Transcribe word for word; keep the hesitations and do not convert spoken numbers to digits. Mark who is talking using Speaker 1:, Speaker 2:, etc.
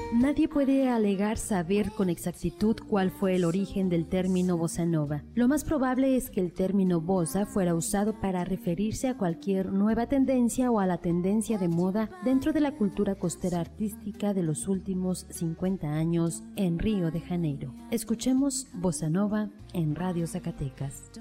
Speaker 1: Nadie puede alegar saber con exactitud cuál fue el origen del término bossa nova. Lo más probable es que el término bossa fuera usado para referirse a cualquier nueva tendencia o a la tendencia de moda dentro de la cultura costera artística de los últimos cincuenta años en Río de Janeiro. Escuchemos Bossa Nova en Radio Zacatecas.